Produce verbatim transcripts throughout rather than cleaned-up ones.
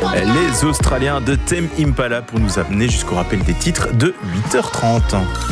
Les Australiens de Tame Impala pour nous amener jusqu'au rappel des titres de huit heures trente.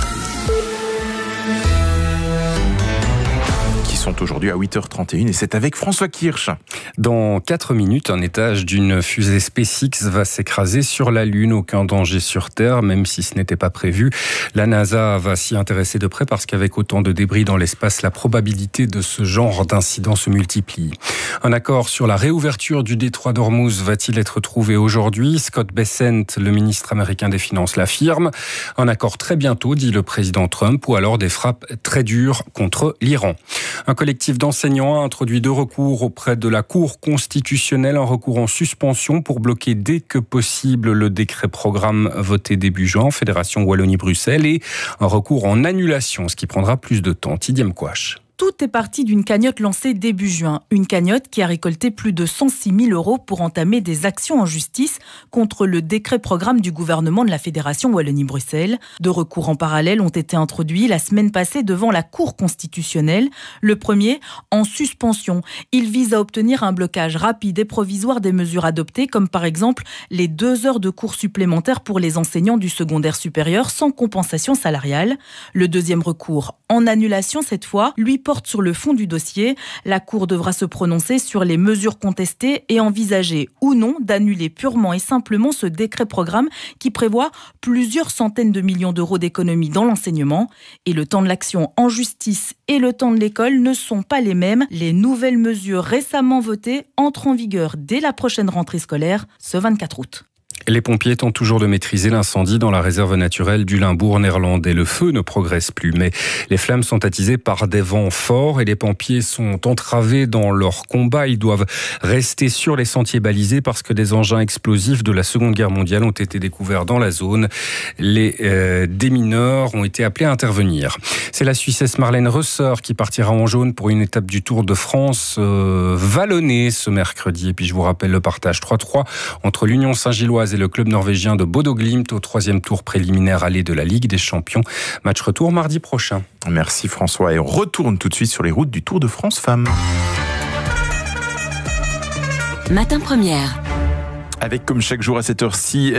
Sont aujourd'hui à huit heures trente et une et c'est avec François Kirsch. Dans quatre minutes, un étage d'une fusée SpaceX va s'écraser sur la Lune. Aucun danger sur Terre, même si ce n'était pas prévu. La NASA va s'y intéresser de près parce qu'avec autant de débris dans l'espace, la probabilité de ce genre d'incident se multiplie. Un accord sur la réouverture du détroit d'Ormuz va-t-il être trouvé aujourd'hui ? Scott Bessent, le ministre américain des Finances, l'affirme. Un accord très bientôt, dit le président Trump, ou alors des frappes très dures contre l'Iran. Un collectif d'enseignants a introduit deux recours auprès de la Cour constitutionnelle, un recours en suspension pour bloquer dès que possible le décret programme voté début juin en Fédération Wallonie-Bruxelles et un recours en annulation, ce qui prendra plus de temps. Tidiem Kouache. Tout est parti d'une cagnotte lancée début juin. Une cagnotte qui a récolté plus de cent six mille euros pour entamer des actions en justice contre le décret programme du gouvernement de la Fédération Wallonie-Bruxelles. Deux recours en parallèle ont été introduits la semaine passée devant la Cour constitutionnelle. Le premier, en suspension. Il vise à obtenir un blocage rapide et provisoire des mesures adoptées, comme par exemple les deux heures de cours supplémentaires pour les enseignants du secondaire supérieur sans compensation salariale. Le deuxième recours, en annulation cette fois, lui porte sur le fond du dossier. La Cour devra se prononcer sur les mesures contestées et envisager ou non d'annuler purement et simplement ce décret programme qui prévoit plusieurs centaines de millions d'euros d'économies dans l'enseignement. Et le temps de l'action en justice et le temps de l'école ne sont pas les mêmes. Les nouvelles mesures récemment votées entrent en vigueur dès la prochaine rentrée scolaire, ce vingt-quatre août. Les pompiers tentent toujours de maîtriser l'incendie dans la réserve naturelle du Limbourg néerlandais. Le feu ne progresse plus, mais les flammes sont attisées par des vents forts et les pompiers sont entravés dans leur combat. Ils doivent rester sur les sentiers balisés parce que des engins explosifs de la Seconde Guerre mondiale ont été découverts dans la zone. Les euh, démineurs ont été appelés à intervenir. C'est la Suissesse Marlène Reusser qui partira en jaune pour une étape du Tour de France euh, vallonnée ce mercredi. Et puis je vous rappelle le partage trois trois entre l'Union Saint-Gilloise et le club norvégien de Bodo Glimt au troisième tour préliminaire aller de la Ligue des Champions. Match retour mardi prochain. Merci François et on retourne tout de suite sur les routes du Tour de France Femmes. Matin première. Avec comme chaque jour à cette heure-ci,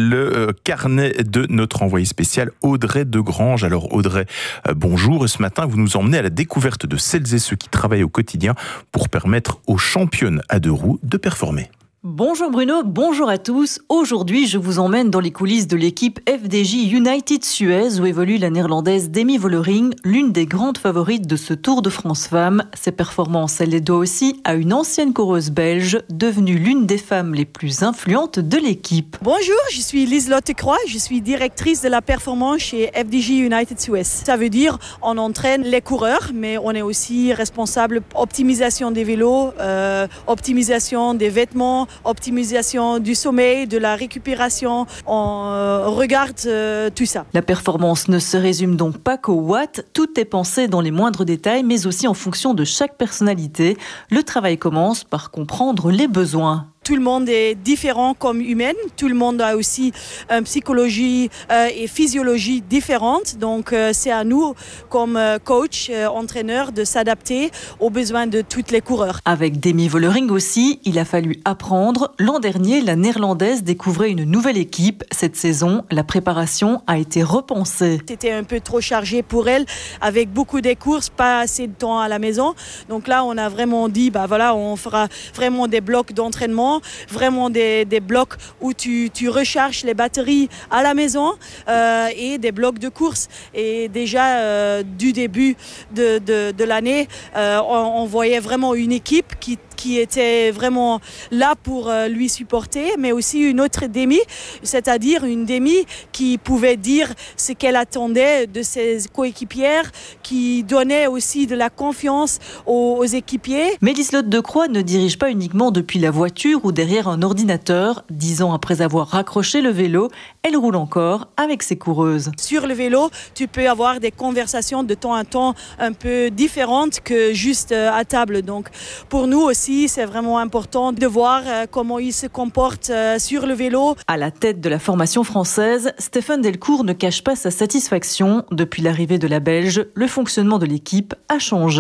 le carnet de notre envoyé spécial Audrey Degrange. Alors Audrey, bonjour. Et ce matin, vous nous emmenez à la découverte de celles et ceux qui travaillent au quotidien pour permettre aux championnes à deux roues de performer. Bonjour Bruno, bonjour à tous. Aujourd'hui, je vous emmène dans les coulisses de l'équipe F D J United Suez où évolue la néerlandaise Demi Vollering, l'une des grandes favorites de ce Tour de France Femmes. Ses performances, elle les doit aussi à une ancienne coureuse belge, devenue l'une des femmes les plus influentes de l'équipe. Bonjour, je suis Liselotte Croix, je suis directrice de la performance chez F D J United Suez. Ça veut dire on entraîne les coureurs, mais on est aussi responsable optimisation des vélos, euh, optimisation des vêtements, optimisation du sommeil, de la récupération. On euh, regarde euh, tout ça. La performance ne se résume donc pas qu'aux watts. Tout est pensé dans les moindres détails, mais aussi en fonction de chaque personnalité. Le travail commence par comprendre les besoins. Tout le monde est différent comme humain. Tout le monde a aussi une psychologie euh, et physiologie différentes. Donc, euh, c'est à nous, comme euh, coach, euh, entraîneur, de s'adapter aux besoins de tous les coureurs. Avec Demi Vollering aussi, il a fallu apprendre. L'an dernier, la néerlandaise découvrait une nouvelle équipe. Cette saison, la préparation a été repensée. C'était un peu trop chargé pour elle, avec beaucoup de courses, pas assez de temps à la maison. Donc là, on a vraiment dit, bah voilà, on fera vraiment des blocs d'entraînement. Vraiment des, des blocs où tu, tu recharges les batteries à la maison euh, et des blocs de course. Et déjà, euh, du début de, de, de l'année, euh, on, on voyait vraiment une équipe qui qui était vraiment là pour euh, lui supporter, mais aussi une autre Demi, c'est-à-dire une Demi qui pouvait dire ce qu'elle attendait de ses coéquipières, qui donnait aussi de la confiance aux, aux équipiers. Mais Liselotte Decroix ne dirige pas uniquement depuis la voiture ou derrière un ordinateur. Dix ans après avoir raccroché le vélo, elle roule encore avec ses coureuses. Sur le vélo, tu peux avoir des conversations de temps à temps un peu différentes que juste à table. Donc pour nous aussi, c'est vraiment important de voir comment ils se comportent sur le vélo. À la tête de la formation française, Stéphane Delcourt ne cache pas sa satisfaction. Depuis l'arrivée de la Belge, le fonctionnement de l'équipe a changé.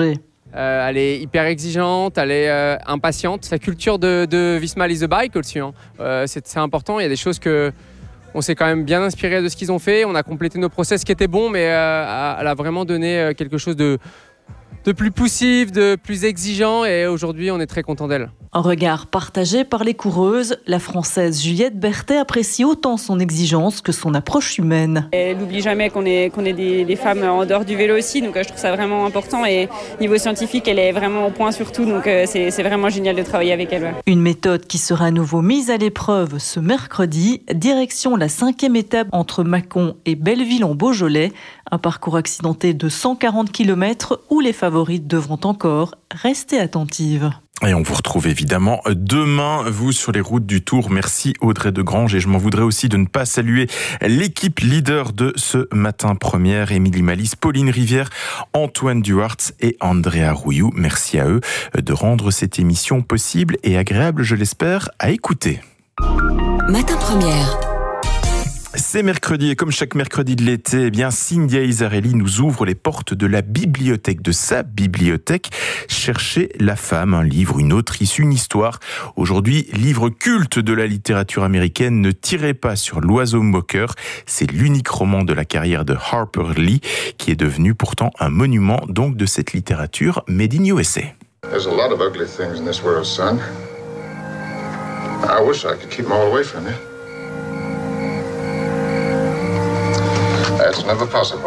Euh, elle est hyper exigeante, elle est euh, impatiente. La culture de, de Visma Lease the Bike aussi, hein. euh, c'est, c'est important. Il y a des choses que on s'est quand même bien inspiré de ce qu'ils ont fait. On a complété nos process qui étaient bons, mais euh, elle a vraiment donné quelque chose de de plus poussif, de plus exigeant, et aujourd'hui on est très content d'elle. Un regard partagé par les coureuses. La Française Juliette Berthet apprécie autant son exigence que son approche humaine. Elle n'oublie jamais qu'on est, qu'on est des, des femmes en dehors du vélo aussi, donc je trouve ça vraiment important, et niveau scientifique elle est vraiment au point sur tout, donc c'est, c'est vraiment génial de travailler avec elle. Ouais. Une méthode qui sera à nouveau mise à l'épreuve ce mercredi, direction la cinquième étape entre Mâcon et Belleville en Beaujolais, un parcours accidenté de cent quarante kilomètres où les favorites devront encore rester attentives. Et on vous retrouve évidemment demain, vous, sur les routes du Tour. Merci Audrey Degrange. Et je m'en voudrais aussi de ne pas saluer l'équipe leader de ce matin première, Émilie Malice, Pauline Rivière, Antoine Duhartz et Andrea Rouillou. Merci à eux de rendre cette émission possible et agréable, je l'espère, à écouter. Matin première. C'est mercredi et comme chaque mercredi de l'été, eh bien Cynthia Isarelli nous ouvre les portes de la bibliothèque, de sa bibliothèque. Cherchez la femme, un livre, une autrice, une histoire. Aujourd'hui, livre culte de la littérature américaine, Ne tirez pas sur l'oiseau moqueur. C'est l'unique roman de la carrière de Harper Lee qui est devenu pourtant un monument donc de cette littérature made in U S A. There's a lot of ugly things in this world, son. I wish I could keep them all away from you. That's never possible.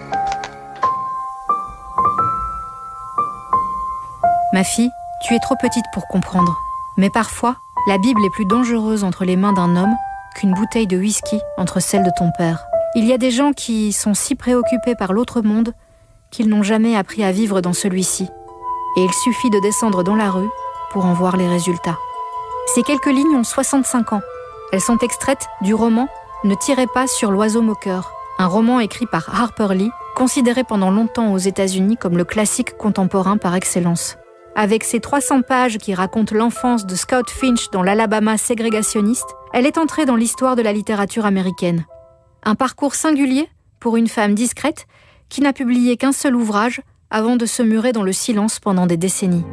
Ma fille, tu es trop petite pour comprendre. Mais parfois, la Bible est plus dangereuse entre les mains d'un homme qu'une bouteille de whisky entre celles de ton père. Il y a des gens qui sont si préoccupés par l'autre monde qu'ils n'ont jamais appris à vivre dans celui-ci. Et il suffit de descendre dans la rue pour en voir les résultats. Ces quelques lignes ont soixante-cinq ans. Elles sont extraites du roman « Ne tirez pas sur l'oiseau moqueur », un roman écrit par Harper Lee, considéré pendant longtemps aux États-Unis comme le classique contemporain par excellence. Avec ses trois cents pages qui racontent l'enfance de Scout Finch dans l'Alabama ségrégationniste, elle est entrée dans l'histoire de la littérature américaine. Un parcours singulier pour une femme discrète qui n'a publié qu'un seul ouvrage avant de se murer dans le silence pendant des décennies.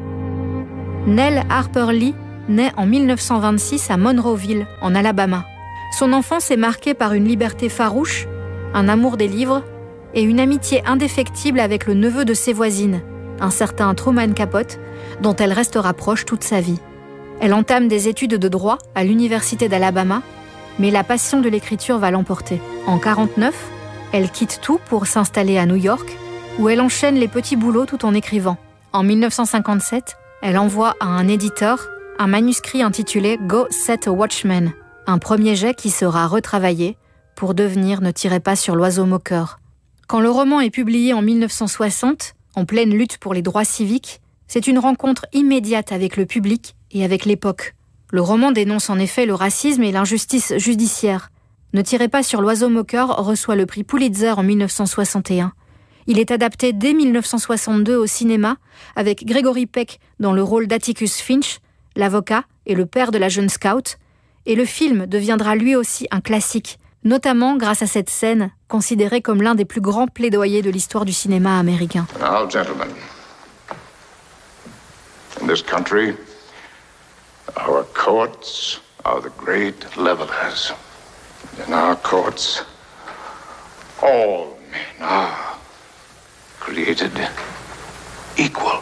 Nell Harper Lee naît en mille neuf cent vingt-six à Monroeville, en Alabama. Son enfance est marquée par une liberté farouche, un amour des livres et une amitié indéfectible avec le neveu de ses voisines, un certain Truman Capote, dont elle restera proche toute sa vie. Elle entame des études de droit à l'université d'Alabama, mais la passion de l'écriture va l'emporter. En quarante-neuf, elle quitte tout pour s'installer à New York, où elle enchaîne les petits boulots tout en écrivant. En mille neuf cent cinquante-sept, elle envoie à un éditeur un manuscrit intitulé « Go Set a Watchman », un premier jet qui sera retravaillé pour devenir « Ne tirez pas sur l'oiseau moqueur ». Quand le roman est publié en mille neuf cent soixante, en pleine lutte pour les droits civiques, c'est une rencontre immédiate avec le public et avec l'époque. Le roman dénonce en effet le racisme et l'injustice judiciaire. « Ne tirez pas sur l'oiseau moqueur » reçoit le prix Pulitzer en mille neuf cent soixante et un. Il est adapté dès mille neuf cent soixante-deux au cinéma, avec Gregory Peck dans le rôle d'Atticus Finch, l'avocat et le père de la jeune scout, et le film deviendra lui aussi un classique, notamment grâce à cette scène, considérée comme l'un des plus grands plaidoyers de l'histoire du cinéma américain. Now, gentlemen, in this country, our courts are the great levelers. In our courts, all men are created equal.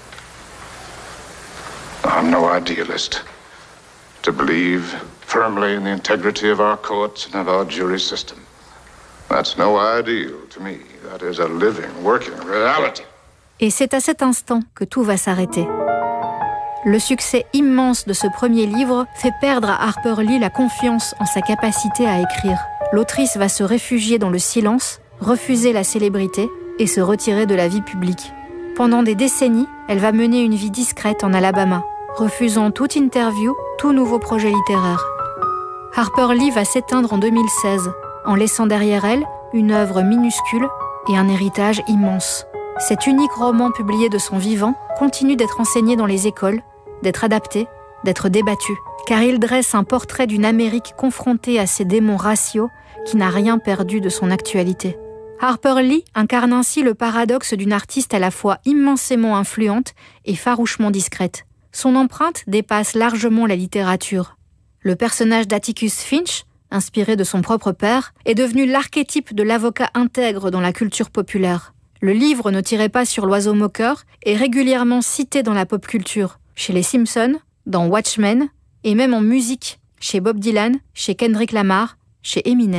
I'm no idealist. To believe firmly in the integrity of our courts and of our jury system. That's no ideal to me. That is a living, working reality. Et c'est à cet instant que tout va s'arrêter. Le succès immense de ce premier livre fait perdre à Harper Lee la confiance en sa capacité à écrire. L'autrice va se réfugier dans le silence, refuser la célébrité et se retirer de la vie publique. Pendant des décennies, elle va mener une vie discrète en Alabama, refusant toute interview, tout nouveau projet littéraire. Harper Lee va s'éteindre en deux mille seize, en laissant derrière elle une œuvre minuscule et un héritage immense. Cet unique roman publié de son vivant continue d'être enseigné dans les écoles, d'être adapté, d'être débattu, car il dresse un portrait d'une Amérique confrontée à ses démons raciaux qui n'a rien perdu de son actualité. Harper Lee incarne ainsi le paradoxe d'une artiste à la fois immensément influente et farouchement discrète. Son empreinte dépasse largement la littérature. Le personnage d'Atticus Finch, inspiré de son propre père, est devenu l'archétype de l'avocat intègre dans la culture populaire. Le livre ne tirait pas sur l'oiseau moqueur est régulièrement cité dans la pop culture, chez les Simpsons, dans Watchmen et même en musique, chez Bob Dylan, chez Kendrick Lamar, chez Eminem.